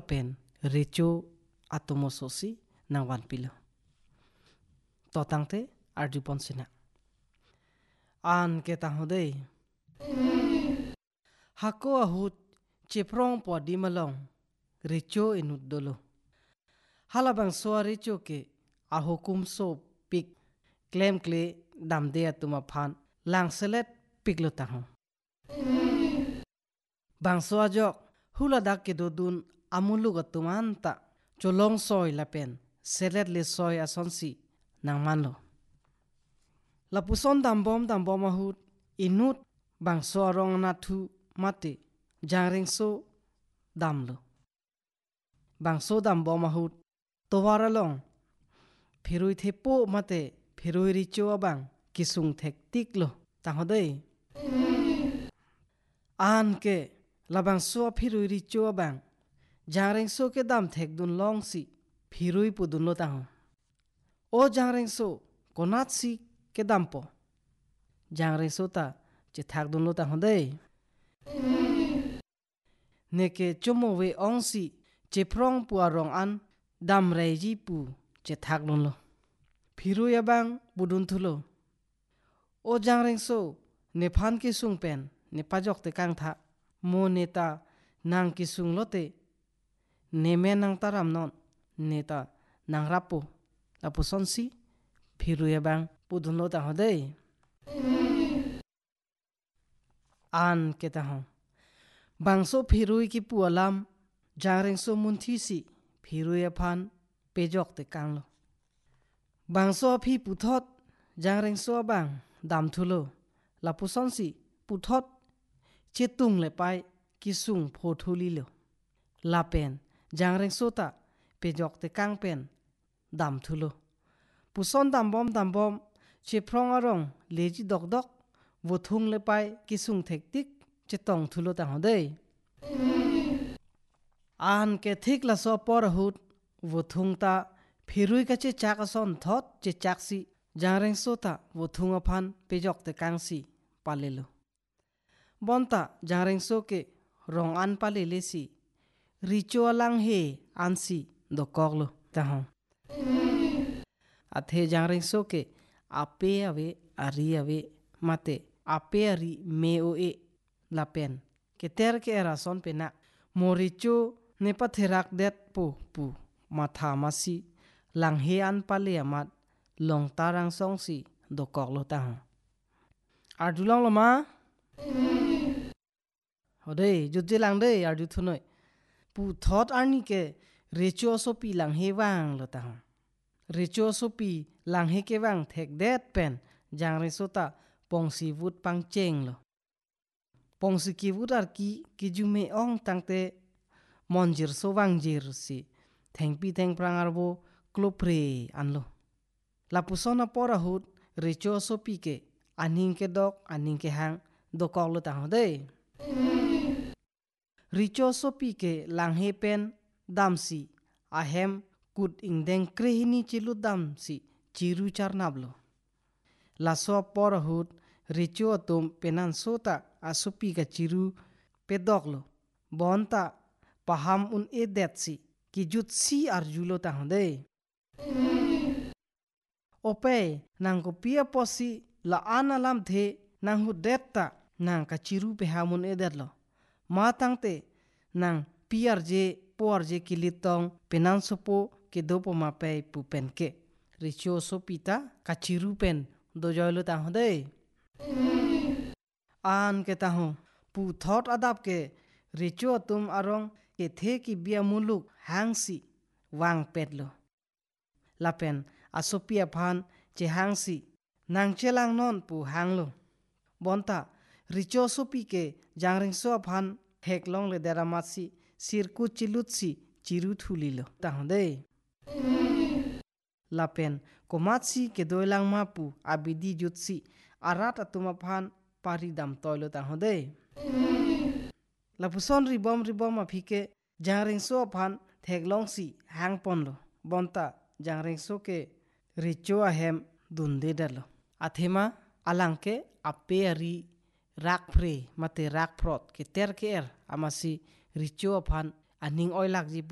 pen recho atomososi nang wan pilo totangte arjupon sina an ke tahode hako ahut cheprong podi malong recho inut dolo halabang soa recho ke ahukum so pik klem kle damde atuma phan lang selet piklo taho bang soa jok hula dak ke dodun amuluk atuman ta cholong soi lapen selet le soi asonsi nang manlo lapuson dambom ahut inut bang soa rong na thu mate jangring so damlo bang so dambom ahut towara long phirui thepo mate phirui richo abang kisung thek tiklo tahodei an ke labang so phirui richo abang jangring so ke dam thek dun long si phirui pudun lo taho o jangring so konat si ke dampo jangring so ta che thak dun lo tahodei neke chomo we ong si che prong puarong an dam reji pu che thak dun lo phirui abang budun thulo o jangring so ne phan ki sung pen ne pajok te kang tha mo neta nang ki sung lote ne me nang taram non neta nang rapo lapu sonsi phirui abang budun lo ta hodei an ke ta ho bangso phirui ki pualam jangring so munthi si phirui aphan pejok te kanglo bangso phi puthot jangring so bang dam thulo lapuson si puthot chetung le pai kisung phothuli lo lapen jangring so ta pejok te kang pen dam thulo puson dambom cheprong arong leji dok wothung le pai kisung thek tik chetong thulo ta hodei an ke thik la so por hut wothung ta phirui ka che chak ason thot che chak si jangring so ta wothung aphan pejok te kang si palelo bonta jangring so ke rong an palele si richo alang he an si dokoklo ta ho athe jangring so ke ape ave ari ave mate ape ari me o e lapen ke ter ke era son pena moricho ne patherak det pu matha masi lang he an pale amat long tarang song si dokok lo ta ardulong lama hodei jujje lang dei ardu thunoi pu thot arni ke recho so pi lang he wang lo ta recho so pi lang he ke wang thek det pen jangre sota pongsi wut pang cheng lo pongsi ki wut ar ki jume ong tangte monjir so wang jir si thengpi theng prang arbo klopre anlo lapusona pora hut recho so pi ke aning ke dok aning ke hang dokok lo ta hodei recho so pi ke lang he pen dam si ahem kut ingdeng krehini chilu dam si chiru charnablo laso pora hut recho atom penan sota asupi ka chiru pedoklo bonta paham un edet si ki jut si arjulo ta hodei ope nang ko pia posi la ana lam the nang hu detta nang ka chiru pe hamun edetlo ma tangte nang prj porje kilitong penan sopo ke dopo ma pe pu pen ke recho sopita ka chiru pen dojoilo ta hodei an ke ta ho pu thot adap ke recho tum arong ke the ki bia muluk hangsi wang petlo lapen asopia phan che hangsi nang chelang non pu hanglo bonta richo sopi ke jangring so phan heklong le deramasi sirku chilutsi chiru thulilo ta hodei lapen komatsi ke doilang mapu abidi jutsi arat atuma phan paridam toilo ta hodei lapuson ribom aphike jangring so phan theklong si hangponlo bonta jangring so ke richo ahem dunde dalo athema alangke ape ari rak phre mate rak phrot ke ter ke er amasi richo phan aning oilak ji